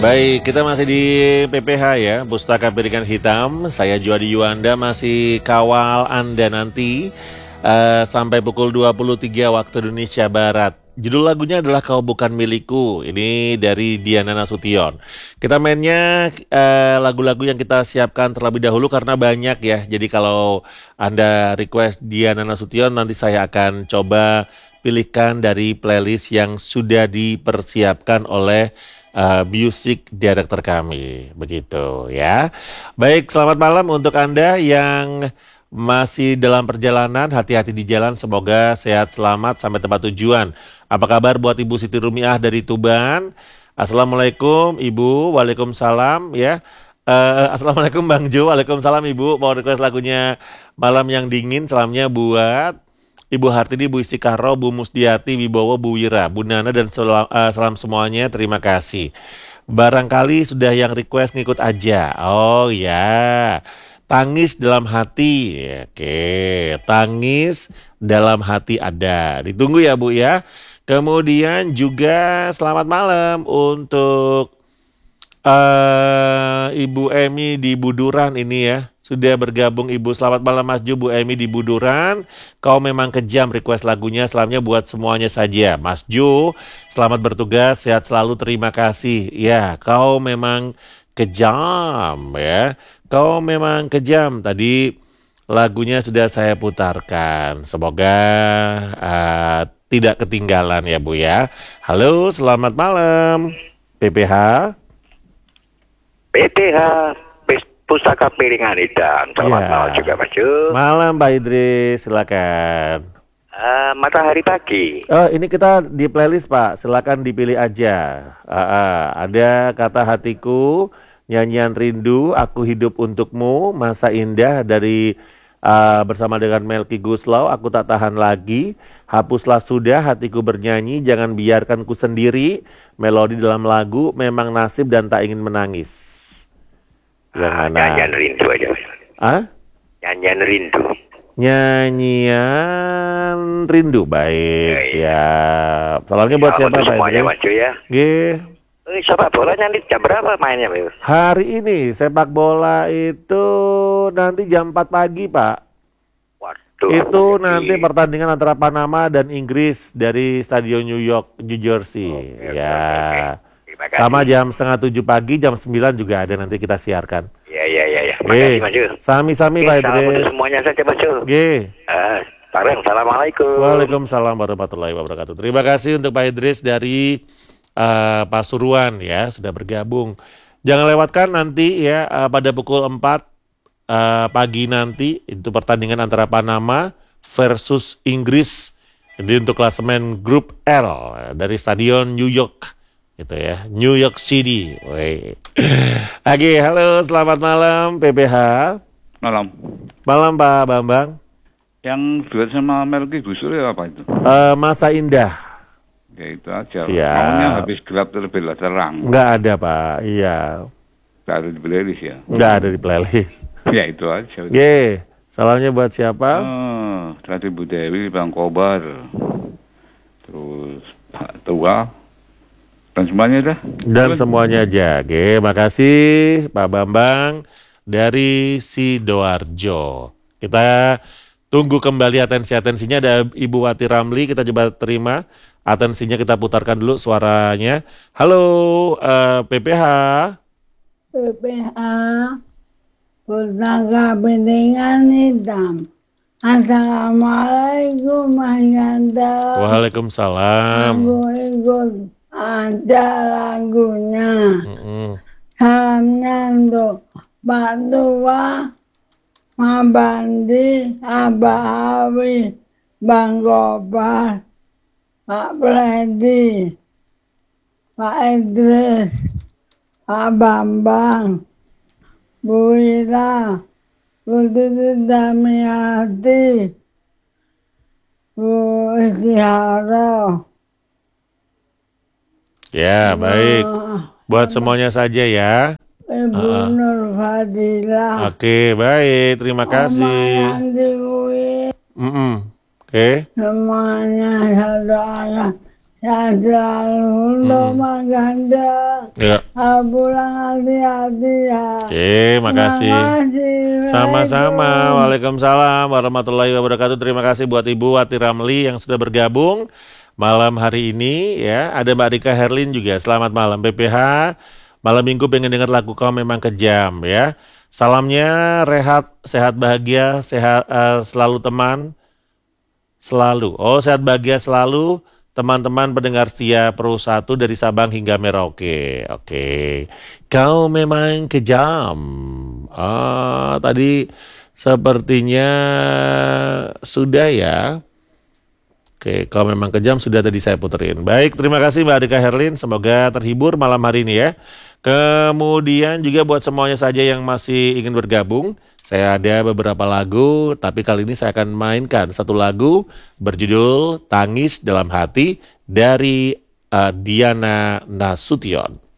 Baik, kita masih di PPH ya, Pustaka Piringan Hitam. Saya Juadi Yuanda masih kawal Anda nanti sampai pukul 23 waktu Indonesia Barat. Judul lagunya adalah Kau Bukan Milikku. Ini dari Diana Nasution. Kita mainnya lagu-lagu yang kita siapkan terlebih dahulu karena banyak ya. Jadi kalau Anda request Diana Nasution, nanti saya akan coba pilihkan dari playlist yang sudah dipersiapkan oleh music director kami, begitu ya. Baik, selamat malam untuk Anda yang masih dalam perjalanan, hati-hati di jalan, semoga sehat selamat sampai tempat tujuan. Apa kabar buat Ibu Siti Rumiah dari Tuban? Assalamualaikum Ibu, Waalaikumsalam ya. Assalamualaikum Bang Jo, Waalaikumsalam Ibu. Mau request lagunya Malam yang Dingin, salamnya buat Ibu Hartini, Bu Istiqaro, Bu Musdiati, Wibowo, Bu Wira, Bu Nana, dan salam semuanya, terima kasih. Barangkali sudah yang request ngikut aja. Oh ya, Tangis Dalam Hati. Oke, Tangis Dalam Hati ada. Ditunggu ya Bu ya. Kemudian juga selamat malam untuk Ibu Emi di Buduran ini ya. Sudah bergabung Ibu. Selamat malam Mas Ju, Bu Emi di Buduran. Kau memang kejam, request lagunya. Salamnya buat semuanya saja. Mas Ju, selamat bertugas, sehat selalu, terima kasih. Ya, kau memang kejam ya. Kau memang kejam. Tadi lagunya sudah saya putarkan. Semoga tidak ketinggalan ya Bu ya. Halo, selamat malam. PPH. PPH Pustaka Piringan Hitam. Selamat malam juga Mas Ju. Malam Pak Idris, silakan. Matahari Pagi. Oh, ini kita di playlist Pak, silakan dipilih aja. Ada Kata Hatiku, Nyanyian Rindu, Aku Hidup Untukmu, Masa Indah dari bersama dengan Melky Guslau, Aku Tak Tahan Lagi, Hapuslah Sudah, Hatiku Bernyanyi, Jangan Biarkan Ku Sendiri, melodi dalam lagu, Memang Nasib dan Tak Ingin Menangis. Yang mana? Nyanyian Rindu aja. Nyanyian Rindu. Nyanyian Rindu, baik, siap. Salamnya buat siapa Pak semuanya Idris? Mas Ju ya. Sepak bola nanti jam berapa mainnya Mas? Hari ini sepak bola itu nanti jam 4 pagi Pak. Waduh. Itu nanti pertandingan antara Panama dan Inggris dari Stadion New York, New Jersey. Ya. Sama jam 6:30 pagi, jam 9 juga ada, nanti kita siarkan. Iya. Makasih Mas Ju. Sami-sami Pak Salam untuk Idris. semuanya saja Mas Ju. Bareng, assalamualaikum. Waalaikumsalam warahmatullahi wabarakatuh. Terima kasih untuk Pak Idris dari Pasuruan ya, sudah bergabung. Jangan lewatkan nanti ya pada pukul 4 pagi nanti itu pertandingan antara Panama versus Inggris. Jadi untuk klasemen grup L dari Stadion New York gitu ya, New York City. Oke, halo, selamat malam PPH. Malam Pak Bambang. Yang duet sama Melky Guslau ya apa itu? Masa Indah. Ya itu aja. Siap. Maunya habis gelap terlebih terang. Enggak ada Pak, iya. Enggak ada di playlist ya? Enggak ada di playlist. Ya itu aja. Salamnya buat siapa? Tadi Bu Dewi, Bang Kobar, terus Pak Tua, dan semuanya dah. Dan semuanya aja. Makasih Pak Bambang dari Sidoarjo. Kita tunggu kembali atensinya. Ada Ibu Wati Ramli, kita coba terima atensinya, kita putarkan dulu suaranya. Halo PPH. PPH Pustaka Piringan Hitam. Assalamualaikum Mayanda. Waalaikumsalam. Aku ikut ada lagunya. Salamnya untuk Pak Tua, Pak Bandi, Abah Awi, Bang Gopal, Pak Freddy, Pak Idris, Pak Bambang, Bu Ira, Bu Titi Damiati, Bu Istiqaro. Ya, baik. Buat semuanya saja ya. Ibu Nur Fadilah. Oke, baik. Terima kasih. Oke. Oke. Semuanya saya doakan sehat selalu untuk Maganda. Ya. Pulang hati-hati ya. Oke, makasih. Sama-sama. Waalaikumsalam warahmatullahi wabarakatuh. Terima kasih buat Ibu Wati Ramli yang sudah bergabung malam hari ini ya. Ada Mbak Rika Herlin juga. Selamat malam PPH. Malam Minggu pengen dengar lagu Kau Memang Kejam ya. Salamnya rehat, sehat bahagia, sehat selalu teman. Selalu. Oh, sehat bahagia selalu. Teman-teman pendengar setia Pro 1 dari Sabang hingga Merauke. Oke. Kau memang kejam. Tadi sepertinya sudah ya. Oke, kau memang kejam sudah tadi saya puterin. Baik, terima kasih Mbak Rika Herlin. Semoga terhibur malam hari ini ya. Kemudian juga buat semuanya saja yang masih ingin bergabung, saya ada beberapa lagu, tapi kali ini saya akan mainkan satu lagu berjudul Tangis Dalam Hati dari Diana Nasution.